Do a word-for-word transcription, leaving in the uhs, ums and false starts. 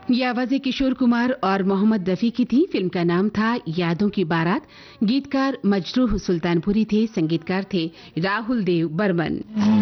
ये आवाजें किशोर कुमार और मोहम्मद रफी की थी। फिल्म का नाम था यादों की बारात। गीतकार मजरूह सुल्तानपुरी थे, संगीतकार थे राहुल देव बर्मन।